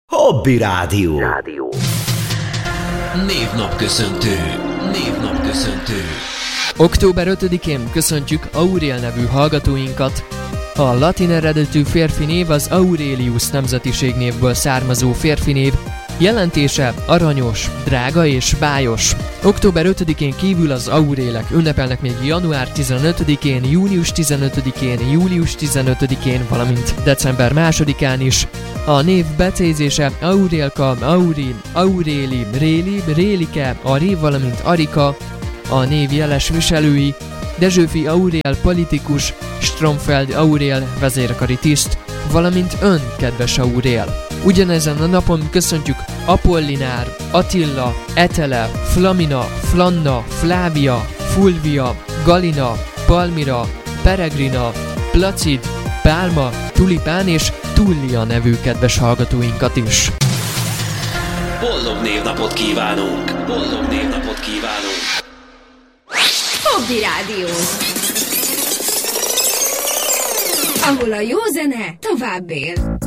Hobby Rádió. Névnapköszöntő. Október 5-én köszöntjük Aurél nevű hallgatóinkat. A latin eredetű férfi név az Aurelius nemzetiségnévből származó férfi név, jelentése aranyos, drága és bájos. Október 5-én kívül az aurélek ünnepelnek még január 15-én, június 15-én, július 15-én, valamint december 2-án is. A név becézése Aurélka, Auri, Auréli, Réli, Rélike, Ari, valamint Arika. A név jeles viselői: Dezsőfi Aurél politikus, Stromfeld Aurél vezérkari tiszt, valamint ön, kedves Aurél. Ugyanezen a napon köszöntjük Apollinár, Attila, Etele, Flamina, Flanna, Flávia, Fulvia, Galina, Palmira, Peregrina, Placid, Pálma, Tulipán és Tullia nevű kedves hallgatóinkat is. Boldog névnapot kívánunk! Hobby Rádió, ahol a jó zene tovább él.